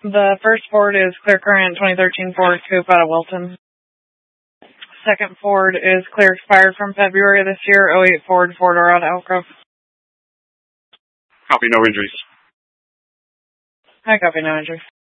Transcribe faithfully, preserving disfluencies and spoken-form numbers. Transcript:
The first Ford is Clear Current twenty thirteen Ford Coupe out of Wilton. Second Ford is clear expired from February of this year, oh eight Ford, four-door out of Elk Grove. Copy, no injuries. I copy, no injuries.